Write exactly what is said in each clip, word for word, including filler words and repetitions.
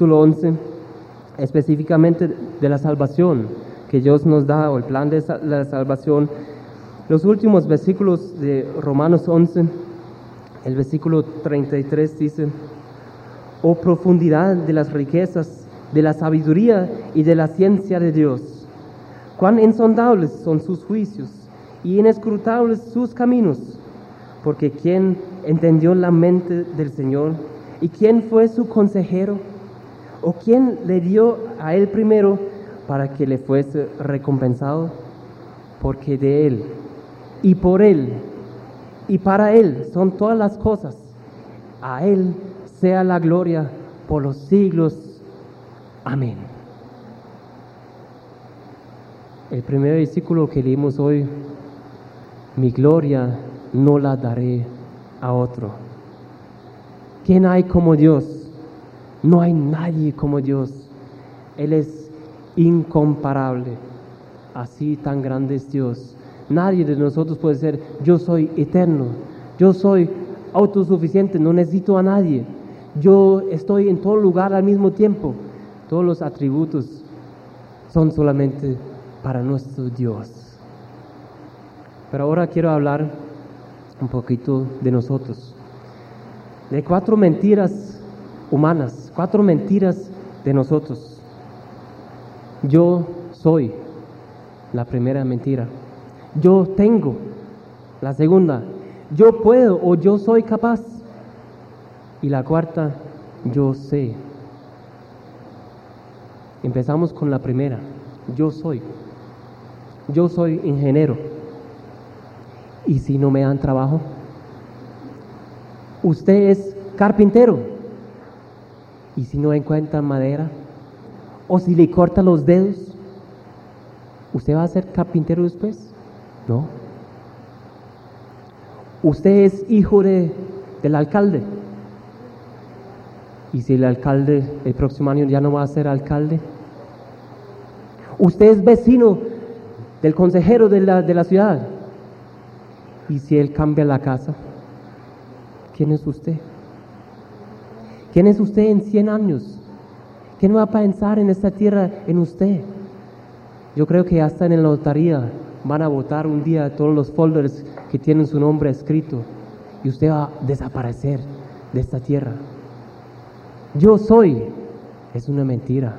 capítulo once, específicamente de la salvación que Dios nos da, o el plan de la salvación. Los últimos versículos de Romanos once, el versículo treinta y tres dice: oh profundidad de las riquezas, de la sabiduría y de la ciencia de Dios, cuán insondables son sus juicios y inescrutables sus caminos, porque ¿quién entendió la mente del Señor? ¿Y quién fue su consejero? ¿O quién le dio a él primero para que le fuese recompensado? Porque de él, y por él, y para él son todas las cosas. A él sea la gloria por los siglos. Amén. El primer versículo que leímos hoy: mi gloria no la daré a otro. ¿Quién hay como Dios? No hay nadie como Dios. Él es incomparable. Así tan grande es Dios. Nadie de nosotros puede ser: yo soy eterno, yo soy autosuficiente, no necesito a nadie, yo estoy en todo lugar al mismo tiempo. Todos los atributos son solamente para nuestro Dios. Pero ahora quiero hablar un poquito de nosotros, de cuatro mentiras humanas, cuatro mentiras de nosotros. Yo soy, la primera mentira. Yo tengo, la segunda. Yo puedo o yo soy capaz. Y la cuarta: yo sé. Empezamos con la primera: yo soy. Yo soy ingeniero. ¿Y si no me dan trabajo? Usted es carpintero. ¿Y si no encuentra madera? ¿O si le corta los dedos? ¿Usted va a ser carpintero después? No. Usted es hijo de, del alcalde. ¿Y si el alcalde el próximo año ya no va a ser alcalde? Usted es vecino del consejero de la, de la ciudad. ¿Y si él cambia la casa? ¿Quién es usted? ¿Quién es usted en cien años? ¿Quién va a pensar en esta tierra en usted? Yo creo que hasta en la lotería van a votar un día todos los folders que tienen su nombre escrito, y usted va a desaparecer de esta tierra. Yo soy, es una mentira.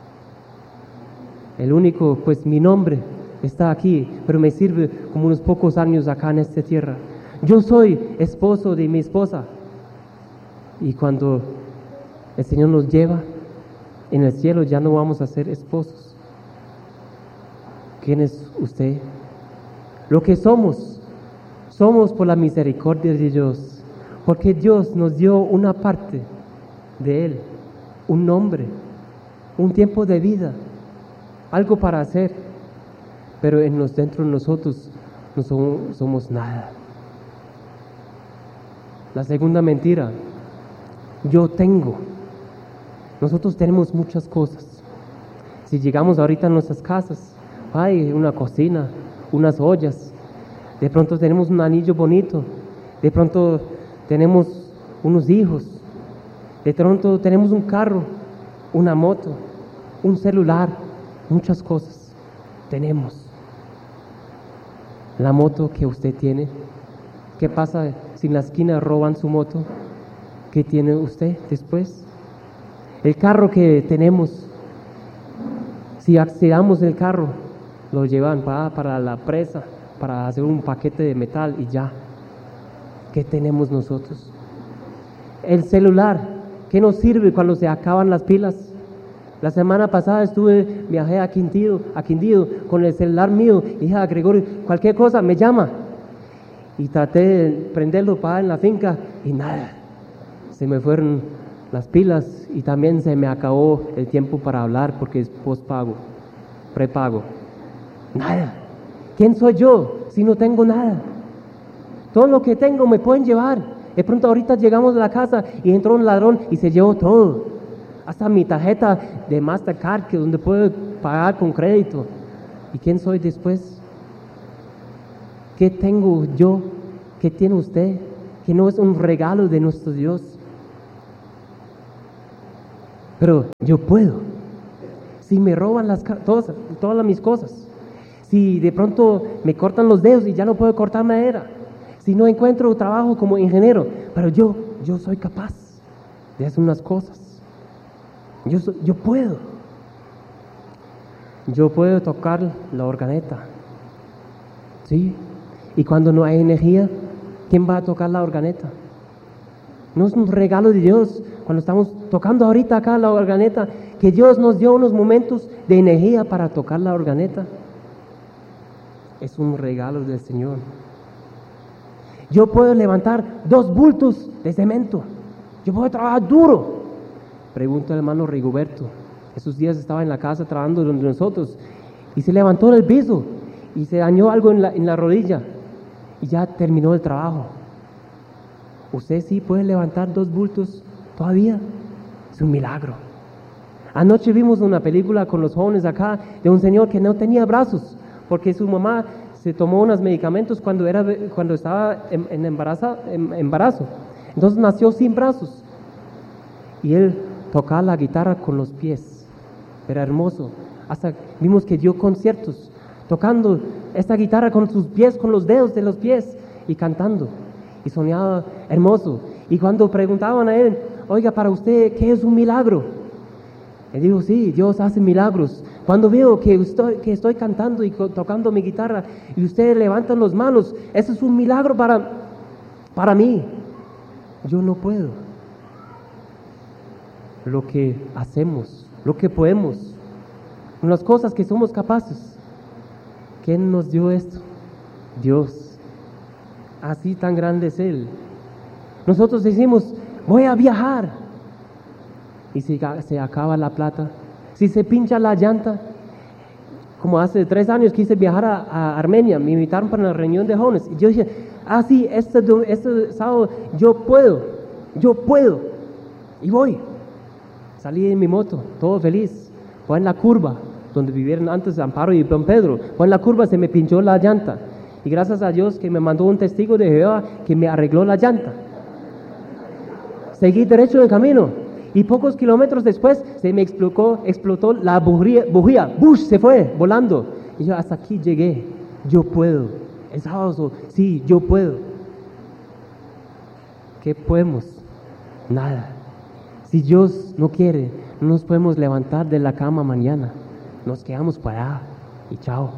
El único, pues mi nombre está aquí, pero me sirve como unos pocos años acá en esta tierra. Yo soy esposo de mi esposa, y cuando el Señor nos lleva en el cielo ya no vamos a ser esposos. ¿Quién es usted? Lo que somos, somos por la misericordia de Dios, porque Dios nos dio una parte de Él, un nombre, un tiempo de vida, algo para hacer, pero en los, dentro de nosotros no somos, somos nada. La segunda mentira: yo tengo. Nosotros tenemos muchas cosas. Si llegamos ahorita a nuestras casas, hay una cocina, unas ollas, de pronto tenemos un anillo bonito, de pronto tenemos unos hijos, de pronto tenemos un carro, una moto, un celular, muchas cosas tenemos. La moto que usted tiene, ¿qué pasa si en la esquina roban su moto? ¿Qué tiene usted después? El carro que tenemos, si accidentamos el carro, lo llevan para, para la presa, para hacer un paquete de metal y ya. ¿Qué tenemos nosotros? El celular, ¿qué nos sirve cuando se acaban las pilas? La semana pasada estuve, viajé a Quindío, a Quindío con el celular mío y dije a Gregorio: cualquier cosa me llama. Y traté de prenderlo para en la finca y nada, se me fueron las pilas y también se me acabó el tiempo para hablar porque es postpago, prepago. Nada. ¿Quién soy yo si no tengo nada? Todo lo que tengo me pueden llevar. De pronto ahorita llegamos a la casa y entró un ladrón y se llevó todo, hasta mi tarjeta de Mastercard, que donde puedo pagar con crédito. ¿Y quién soy después? ¿Qué tengo yo? ¿Qué tiene usted? Que no es un regalo de nuestro Dios. pero yo puedo. Si me roban las, todas, todas mis cosas, si de pronto me cortan los dedos y ya no puedo cortar madera, si no encuentro trabajo como ingeniero, pero yo, yo soy capaz de hacer unas cosas. Yo, soy, yo puedo. Yo puedo tocar la organeta. ¿Sí? Y cuando no hay energía, ¿quién va a tocar la organeta? No es un regalo de Dios. Cuando estamos tocando ahorita acá la organeta, que Dios nos dio unos momentos de energía para tocar la organeta. Es un regalo del Señor. Yo puedo levantar dos bultos de cemento. Yo puedo trabajar duro. Pregunta al hermano Rigoberto. Esos días estaba en la casa trabajando donde nosotros y se levantó del piso y se dañó algo en la, en la rodilla y ya terminó el trabajo. ¿Usted sí puede levantar dos bultos todavía? Es un milagro. Anoche vimos una película con los jóvenes acá de un señor que no tenía brazos porque su mamá se tomó unos medicamentos cuando, era, cuando estaba en, en, embarazo, en embarazo. Entonces nació sin brazos y él tocaba la guitarra con los pies. Era hermoso. Hasta vimos que dio conciertos tocando esta guitarra con sus pies, con los dedos de los pies y cantando. Y soñaba hermoso. Y cuando preguntaban a él, oiga, para usted, ¿qué es un milagro? Él dijo, sí, Dios hace milagros. Cuando veo que estoy, que estoy cantando y tocando mi guitarra y ustedes levantan las manos, eso es un milagro para, para mí. Yo no puedo. Lo que hacemos, lo que podemos, con las cosas que somos capaces. ¿Quién nos dio esto? Dios. Así tan grande es Él. Nosotros decimos, voy a viajar. Y si se acaba la plata, si se pincha la llanta, como hace tres años quise viajar a, a Armenia, me invitaron para una reunión de jóvenes. Y yo dije, ah, sí, este, este sábado yo puedo, yo puedo. Y voy. Salí en mi moto, todo feliz. Fue en la curva, donde vivieron antes Amparo y Don Pedro. Fue en la curva, se me pinchó la llanta. Y gracias a Dios que me mandó un testigo de Jehová que me arregló la llanta. Seguí derecho en el camino. Y pocos kilómetros después se me explotó, explotó la bujía, bujía. ¡Bush! Se fue volando. Y yo hasta aquí llegué. Yo puedo. El sábado, sí, yo puedo. ¿Qué podemos? Nada. Si Dios no quiere, no nos podemos levantar de la cama mañana. Nos quedamos para allá y chao.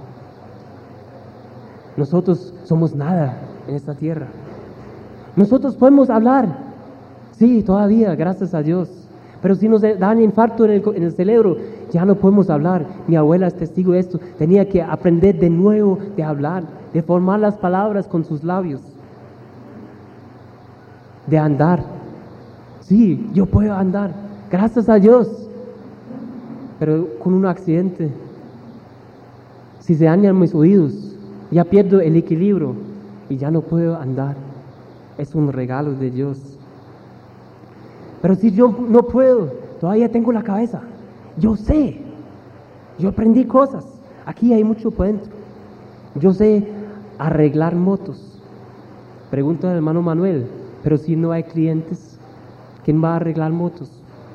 Nosotros somos nada en esta tierra. Nosotros podemos hablar. Sí, todavía, gracias a Dios. Pero si nos dan infarto en el, en el cerebro, ya no podemos hablar. Mi abuela es testigo de esto. Tenía que aprender de nuevo de hablar, de formar las palabras con sus labios, de andar. Sí, yo puedo andar, gracias a Dios. Pero con un accidente, si se dañan mis oídos, ya pierdo el equilibrio y ya no puedo andar. Es un regalo de Dios. Pero si yo no puedo, todavía tengo la cabeza. Yo sé, yo aprendí cosas. Aquí hay mucho por dentro. Yo sé arreglar motos. Pregunta al hermano Manuel, pero si no hay clientes, ¿quién va a arreglar motos?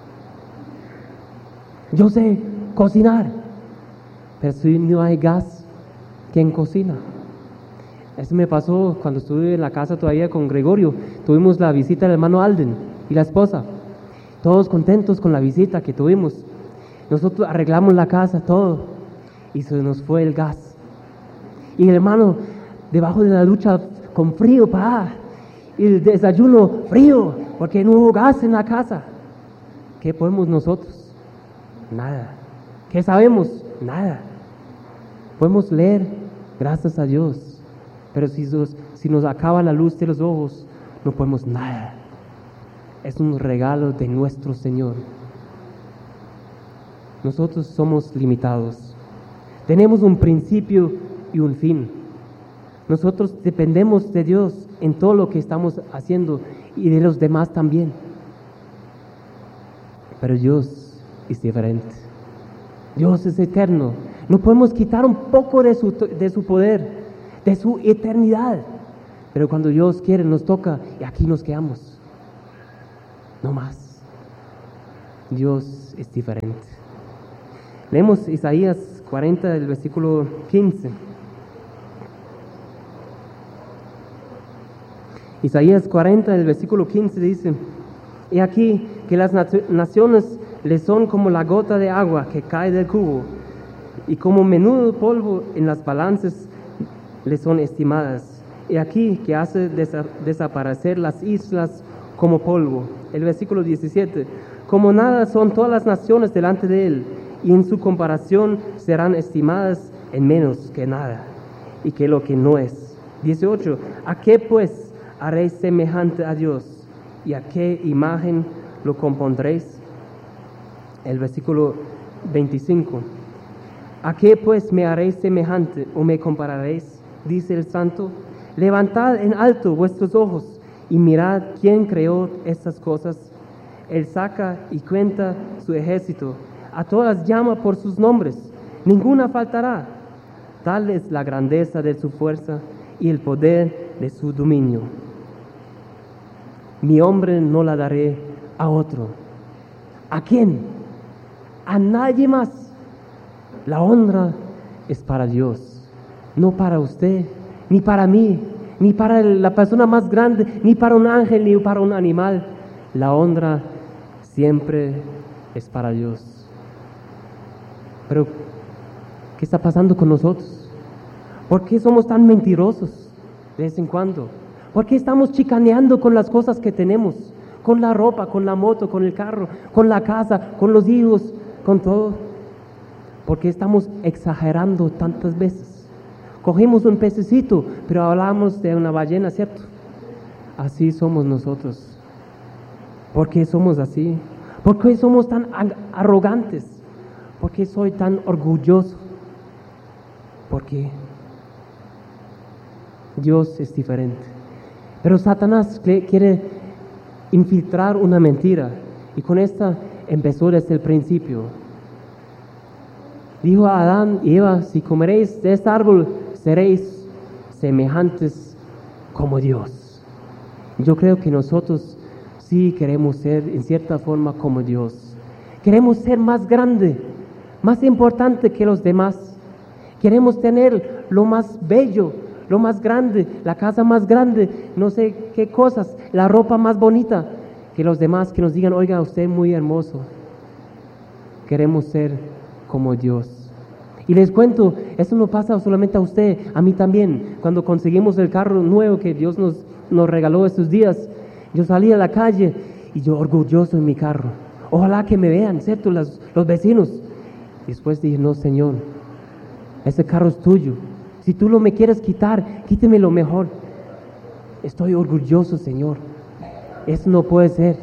Yo sé cocinar, pero si no hay gas, ¿quién cocina? Eso me pasó cuando estuve en la casa todavía con Gregorio. Tuvimos la visita del hermano Alden y la esposa. Todos contentos con la visita que tuvimos. Nosotros arreglamos la casa, todo, y se nos fue el gas. Y el hermano, debajo de la ducha con frío, pa, y el desayuno frío, porque no hubo gas en la casa. ¿Qué podemos nosotros? Nada. ¿Qué sabemos? Nada. Podemos leer, gracias a Dios, pero si nos, si nos acaba la luz de los ojos, no podemos nada. Es un regalo de nuestro Señor. Nosotros somos limitados. Tenemos un principio y un fin. Nosotros dependemos de Dios en todo lo que estamos haciendo y de los demás también. Pero Dios es diferente. Dios es eterno. No podemos quitar un poco de su, de su poder, de su eternidad. Pero cuando Dios quiere, nos toca y aquí nos quedamos. No más. Dios es diferente. Leemos Isaías cuarenta, el versículo quince. Isaías cuarenta, el versículo quince dice: He aquí que las naciones le son como la gota de agua que cae del cubo, y como menudo polvo en las balanzas le son estimadas. He aquí que hace desa- desaparecer las islas como polvo. El versículo diecisiete: Como nada son todas las naciones delante de él, y en su comparación serán estimadas en menos que nada, y que lo que no es. dieciocho: ¿A qué pues haréis semejante a Dios? ¿Y a qué imagen lo compondréis? El versículo veinticinco: ¿A qué pues me haréis semejante o me compararéis? Dice el Santo. Levantad en alto vuestros ojos y mirad quién creó estas cosas. Él saca y cuenta su ejército, a todas llama por sus nombres, ninguna faltará. Tal es la grandeza de su fuerza y el poder de su dominio. Mi hombre no la daré a otro. ¿A quién? A nadie más. La honra es para Dios, no para usted, ni para mí, ni para la persona más grande, ni para un ángel, ni para un animal. La honra siempre es para Dios. Pero, ¿qué está pasando con nosotros? ¿Por qué somos tan mentirosos de vez en cuando? ¿Por qué estamos chicaneando con las cosas que tenemos? Con la ropa, con la moto, con el carro, con la casa, con los hijos, con todo. ¿Por qué estamos exagerando tantas veces? Cogimos un pececito, pero hablamos de una ballena, ¿cierto? Así somos nosotros. ¿Por qué somos así? ¿Por qué somos tan arrogantes? ¿Por qué soy tan orgulloso? ¿Por qué? Dios es diferente. Pero Satanás quiere infiltrar una mentira, y con esta empezó desde el principio. Dijo a Adán y Eva: si comeréis de este árbol, seréis semejantes como Dios. Yo creo que nosotros sí queremos ser en cierta forma como Dios. Queremos ser más grande, más importante que los demás. Queremos tener lo más bello, lo más grande, la casa más grande, no sé qué cosas, la ropa más bonita que los demás, que nos digan: oiga, usted es muy hermoso. Queremos ser como Dios. Y les cuento, eso no pasa solamente a usted, a mí también. Cuando conseguimos el carro nuevo que Dios nos, nos regaló estos días, yo salí a la calle y yo orgulloso en mi carro. Ojalá que me vean, ¿cierto? Los, los vecinos. Y después dije: no, Señor, ese carro es tuyo. Si tú lo me quieres quitar, quíteme lo mejor. Estoy orgulloso, Señor. Eso no puede ser.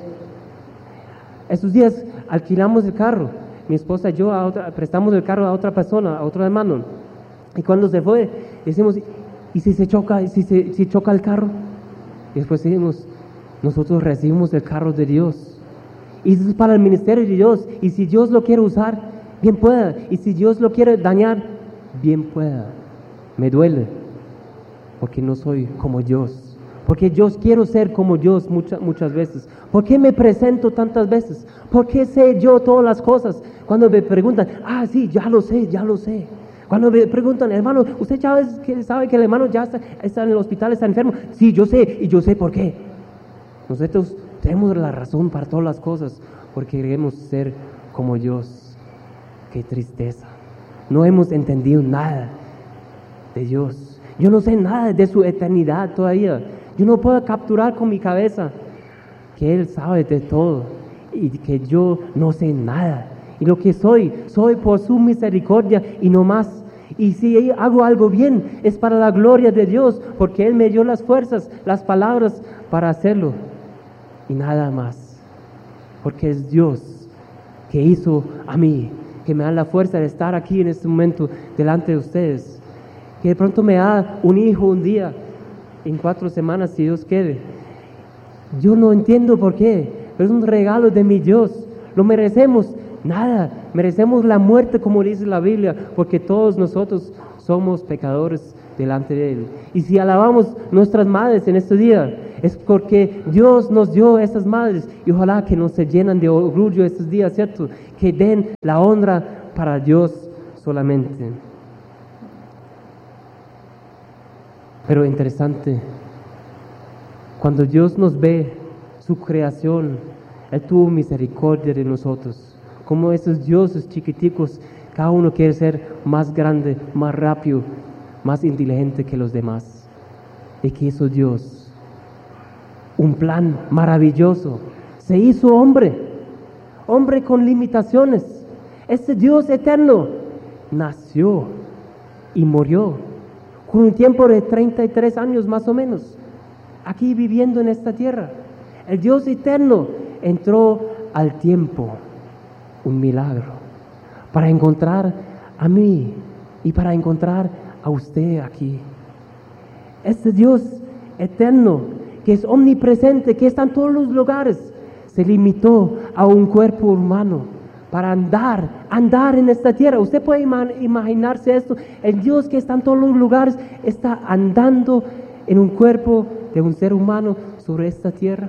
Estos días alquilamos el carro. Mi esposa y yo a otra, prestamos el carro a otra persona, a otro hermano. Y cuando se fue, decimos: ¿y si se choca, si se si choca el carro? Y después decimos: nosotros recibimos el carro de Dios. Y eso es para el ministerio de Dios. Y si Dios lo quiere usar, bien pueda. Y si Dios lo quiere dañar, bien pueda. Me duele, porque no soy como Dios. Porque yo quiero ser como Dios muchas, muchas veces. ¿Por qué me presento tantas veces? ¿Por qué sé yo todas las cosas? Cuando me preguntan: ah, sí, ya lo sé, ya lo sé. Cuando me preguntan: hermano, ¿usted ya sabe que el hermano ya está, está en el hospital, está enfermo? Sí, yo sé, y yo sé por qué. Nosotros tenemos la razón para todas las cosas, porque queremos ser como Dios. Qué tristeza. No hemos entendido nada de Dios. Yo no sé nada de su eternidad todavía. Yo no puedo capturar con mi cabeza que Él sabe de todo y que yo no sé nada. Y lo que soy, soy por su misericordia y no más. Y si hago algo bien, es para la gloria de Dios, porque Él me dio las fuerzas, las palabras para hacerlo. Y nada más. Porque es Dios que hizo a mí, que me da la fuerza de estar aquí en este momento delante de ustedes. Que de pronto me da un hijo un día, en cuatro semanas, si Dios quiere. Yo no entiendo por qué, pero es un regalo de mi Dios. ¿Lo merecemos? Nada. Merecemos la muerte, como dice la Biblia, porque todos nosotros somos pecadores delante de Él. Y si alabamos nuestras madres en este día, Es porque Dios nos dio esas madres y ojalá que no se llenan de orgullo estos días, ¿cierto? Que den la honra para Dios solamente. Pero interesante, cuando Dios nos ve, su creación, Él tuvo misericordia de nosotros. Como esos dioses chiquiticos, cada uno quiere ser más grande, más rápido, más inteligente que los demás. ¿Y qué hizo Dios? Un plan maravilloso. Se hizo hombre, hombre con limitaciones. Ese Dios eterno nació y murió con un tiempo de treinta y tres años más o menos, aquí viviendo en esta tierra. El Dios eterno entró al tiempo, un milagro, para encontrar a mí y para encontrar a usted aquí. Este Dios eterno, que es omnipresente, que está en todos los lugares, se limitó a un cuerpo humano para andar, andar en esta tierra. Usted puede imaginarse esto, el Dios que está en todos los lugares está andando en un cuerpo de un ser humano sobre esta tierra.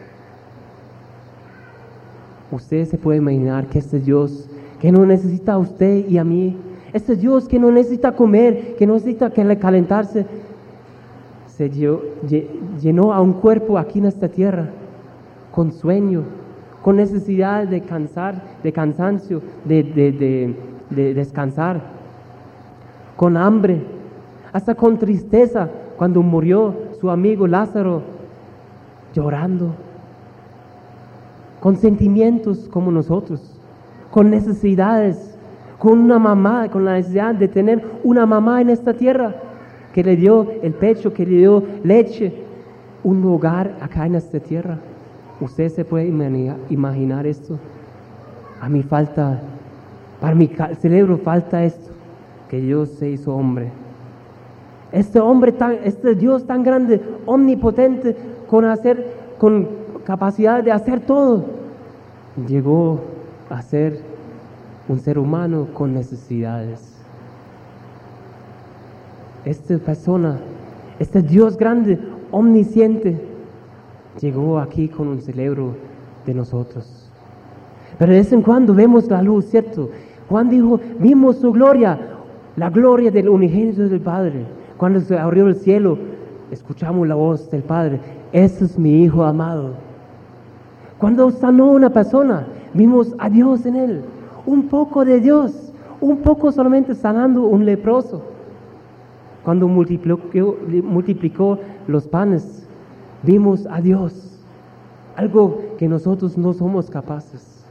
Usted se puede imaginar que este Dios que no necesita a usted y a mí, este Dios que no necesita comer, que no necesita calentarse, se llenó a un cuerpo aquí en esta tierra con sueño, con necesidad de cansar, de cansancio, de, de, de, de descansar, con hambre, hasta con tristeza cuando murió su amigo Lázaro, llorando, con sentimientos como nosotros, con necesidades, con una mamá, con la necesidad de tener una mamá en esta tierra que le dio el pecho, que le dio leche, un hogar acá en esta tierra. ¿Usted se puede imaginar esto? A mí falta, para mi cerebro falta esto, que Dios se hizo hombre. Este hombre tan, este Dios tan grande, omnipotente, con hacer, con capacidad de hacer todo, llegó a ser un ser humano con necesidades. Esta persona, este Dios grande, omnisciente, llegó aquí con un cerebro de nosotros. Pero de vez en cuando vemos la luz, ¿cierto? Juan dijo, vimos su gloria, la gloria del unigénito del Padre. Cuando se abrió el cielo, escuchamos la voz del Padre, ese es mi Hijo amado. Cuando sanó una persona, vimos a Dios en él, un poco de Dios, un poco solamente sanando un leproso. Cuando multiplicó, multiplicó los panes, vimos a Dios, algo que nosotros no somos capaces.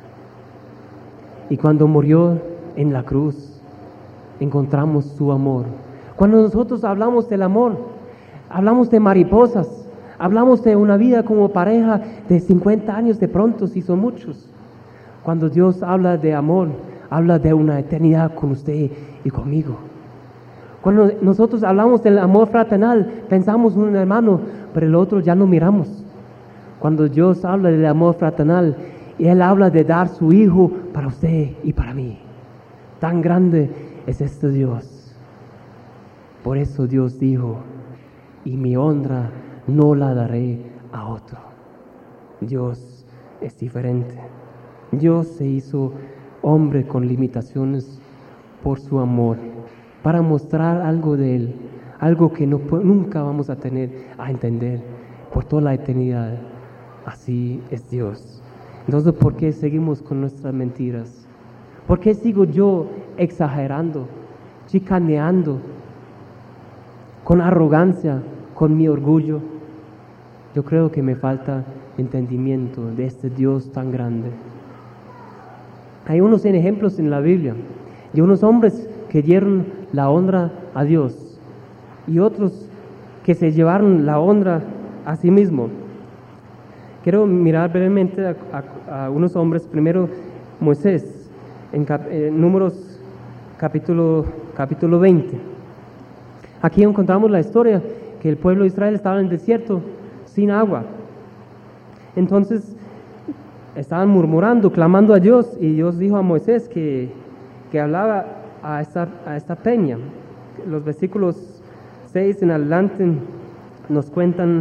Y cuando murió en la cruz, encontramos su amor. Cuando nosotros hablamos del amor, hablamos de mariposas, hablamos de una vida como pareja de cincuenta años de pronto, si son muchos. Cuando Dios habla de amor, habla de una eternidad con usted y conmigo. Cuando nosotros hablamos del amor fraternal, pensamos en un hermano, pero el otro ya no miramos. Cuando Dios habla del amor fraternal, Él habla de dar su Hijo para usted y para mí. Tan grande es este Dios. Por eso Dios dijo, y mi honra no la daré a otro. Dios es diferente. Dios se hizo hombre con limitaciones por su amor, para mostrar algo de Él, algo que no, nunca vamos a tener a entender por toda la eternidad. Así es Dios. Entonces, ¿por qué seguimos con nuestras mentiras? ¿Por qué sigo yo exagerando, chicaneando, con arrogancia, con mi orgullo? Yo creo que me falta entendimiento de este Dios tan grande. Hay unos ejemplos en la Biblia de unos hombres que dieron la honra a Dios y otros que se llevaron la honra a sí mismos. Quiero mirar brevemente a, a, a unos hombres. Primero, Moisés, en, cap, en Números capítulo, capítulo veinte. Aquí encontramos la historia que el pueblo de Israel estaba en el desierto sin agua. Entonces estaban murmurando, clamando a Dios, y Dios dijo a Moisés que, que hablaba a esta, a esta peña. Los versículos seis en adelante nos cuentan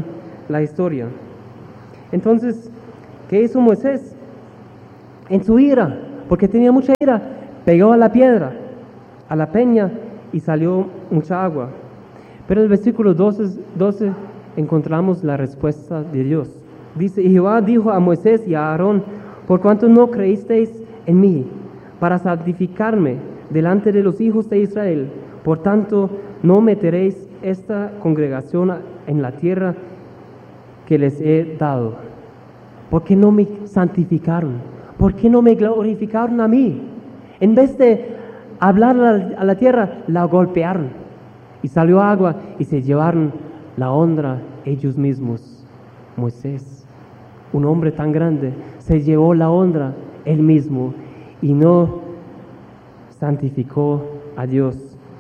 la historia. Entonces, ¿qué hizo Moisés? En su ira, porque tenía mucha ira, pegó a la piedra, a la peña, y salió mucha agua. Pero en el versículo doce, doce encontramos la respuesta de Dios. Dice, y Jehová dijo a Moisés y a Aarón, por cuanto no creísteis en mí, para santificarme delante de los hijos de Israel, por tanto no meteréis esta congregación en la tierra que les he dado. ¿Por qué no me santificaron? ¿Por qué no me glorificaron a mí? En vez de hablar a la, a la tierra, la golpearon. Y salió agua y se llevaron la honra ellos mismos. Moisés, un hombre tan grande, se llevó la honra él mismo y no santificó a Dios.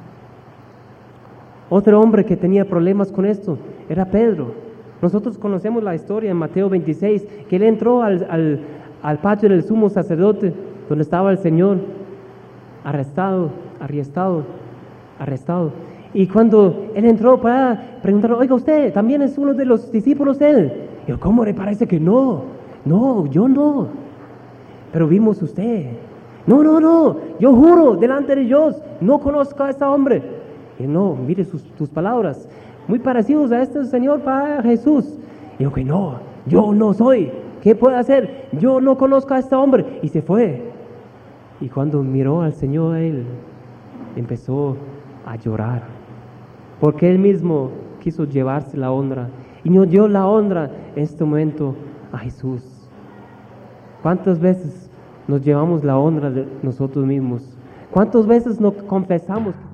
Otro hombre que tenía problemas con esto era Pedro. Nosotros conocemos la historia en Mateo veintiséis, que él entró al, al, al patio del sumo sacerdote, donde estaba el Señor, arrestado, arrestado, arrestado. Y cuando él entró para preguntar, oiga, usted también es uno de los discípulos de él. Y yo, ¿cómo le parece que no? No, yo no. Pero vimos usted. No, no, no, yo juro delante de Dios, no conozco a este hombre. Y no, mire sus, tus palabras, muy parecidos a este Señor para Jesús. Y yo, que no, yo no soy. ¿Qué puedo hacer? Yo no conozco a este hombre. Y se fue. Y cuando miró al Señor, él empezó a llorar, porque él mismo quiso llevarse la honra y no dio la honra en este momento a Jesús. ¿Cuántas veces nos llevamos la honra de nosotros mismos? ¿Cuántas veces nos confesamos